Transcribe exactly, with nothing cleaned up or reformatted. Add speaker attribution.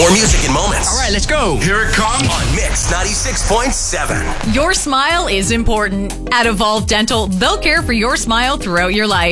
Speaker 1: More music and moments.
Speaker 2: All right, let's go.
Speaker 1: Here it comes on Mix ninety-six point seven.
Speaker 3: Your smile is important. At Evolve Dental, they'll care for your smile throughout your life.